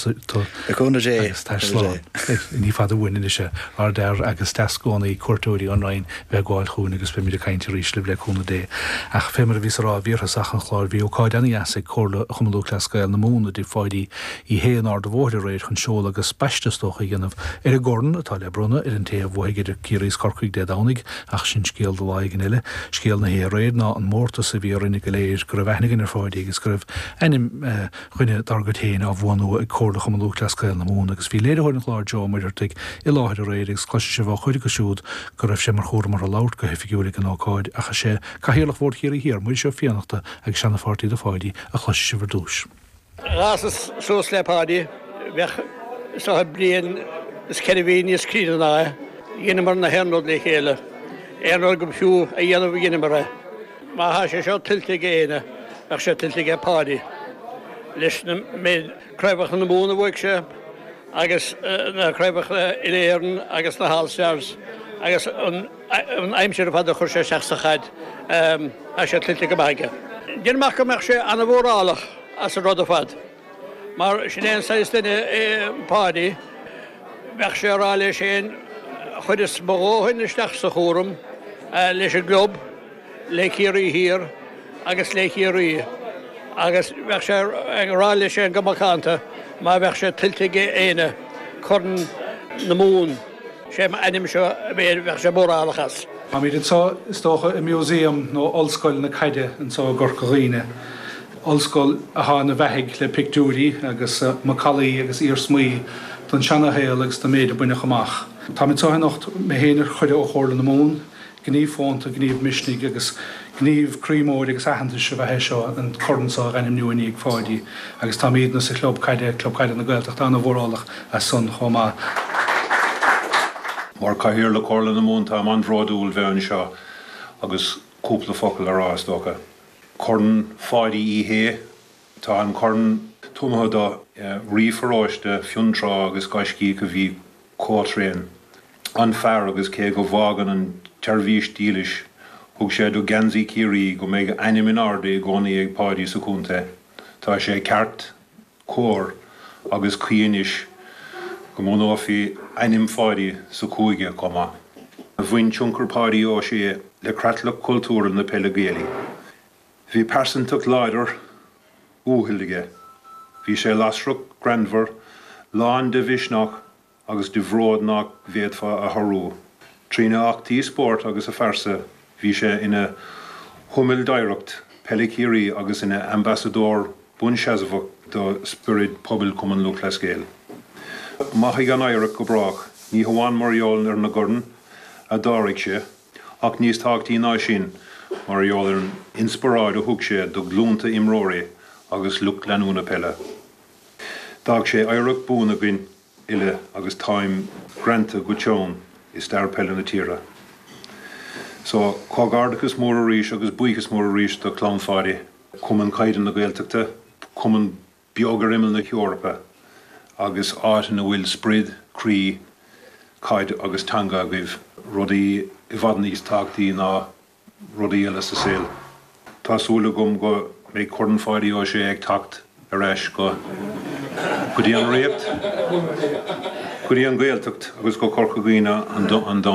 Cúna dé ní fad a bhine se ar der agus teascónaí cuairtúirí online bheith gáil chuúna agus be mí caiinte rísle le chuna dé. Ach fémar a vís rá bhíortha sachan chláir bhí ó cáid aní as chóla chumlú clascail na múna dí fáidí í héan ár do bhór réir chun seola agus speistestocha dhéanamh ar a gcóran atá le bruna ar an taobh bhaigeid círéis corcaigh dé dánig ach sin scéal do láig an eile scéal na hé réad ná an mórta sa bhí rinne go léir gur a bheithnigin ar fáidí agus gur enim chuine dargatéin á bhhanú ag cóla chumlú clascail na múna agus bhí léidirhain chláir Jo muidirtig i láthir a réir agus cloise se bh chuide go siúd gur raibh sé mar chóir mar a lát go hefigiúla an ácáid a sé caihéalach bhór chéir hir muid seo fianachta ag sena fátaí do fáidí a chloise se bhar dúis. Rasas sós lepádi, bheith sa blian is cervíní scrína ná, dhéanamar na hernod le chéile, éanor go fiú a dhéanamh dhéanamara. Má há sé seo tiltte géine, ach sé tiltte gé pádi. Leis mé creibach na múna bhaig sé, agus na creibach i léireann agus na hálsears, agus an aimseir fad a chur sé seachsachaid a sé tiltte go baige. Dhéanamach go meach sé anna bhórálach as a rud a fad. Mar sin éon sais duine pádi, meach sé rá lei sin chud is bhóhain isteach sa chóram leis a glob, le cíirí hir agus le cíirí. Agus meach sé rá lei sin go macánta, má bheith sé tiltte éine chun na mún sé anim seo bheith sé bórálachas. Má míid tá istócha i muséum nó ollscoil na caide an tá gorcaghine. Ollscoil a há na bheithiig le pictúrí agus macalaí agus ír smuí don seannahéal agus do méad a buine chamach. Tá mé tána nacht mé héanaar chuide ó chóirla na mún, gníomh fónta, gníomh misnig agus gníomh crímóid agus ahananta se bheithe seo an cordansá anim nuaní ag fáidí agus tá míad na sa chlub caide na Gaeltacht anna bhórálach a son chomá. Mar caihirir le chóirla na mún tá an bhráidúil bheann seo agus cúpla focail arás dócha. Corn fáidí í hé, tá an corn tumatha ríomhráiste fiúntrá agus gaiscí go bhí cótréin. An fear agus cé go bhágan an teirmhís dílis, thug sé do gansaí cíirí go méid anim in ardaí gcónaí ag páidí sa cúnta. Tá sé ceart, cór agus cíanis go mónáfií anim fáidí sa cúige comá. A bhain tionchar páidí ó sé le creatlach cultúra na Pelagéalaí. Bhí persantach láidir úthildige. Bhí sé lasrach grandmhar, lán de bhisnach agus de bhródnach bhéadfa a tharú. Trína achtaí sport agus a fersa, bhí sé ina humil daireacht Pellicéirí agus ina ambassador bunseasmhach do Spirit Pobal Cumann Lú Clascail. Maithaigh an éireach go brach, ní hamháin maríol ar na gcorn a dáraigh sé, ach níos táchtaí ná sin maríol ar an inspiráid a thug sé do glúnta imróirí agus lucht leanúna pelle. Dag sé éireach búna gin ile agus táim granta go teón is stair pelle na tíre. So, cógardachas mór a ríis agus buíchas mór a ríis do clánfáidí, cumann caidan na Gaeltachta, cumann beagar imil na Eorpa, agus áit na bhfuil sprid, crí, caid agus tanga agah rudaí I bhfad níos táchtaí ná rudaí eile sa saoil. Tásúla gom go méid cornfáidí ó sé ag tacht ar eis go dtí an réacht, go dtí an Gaeltacht agus go corcaigíne an don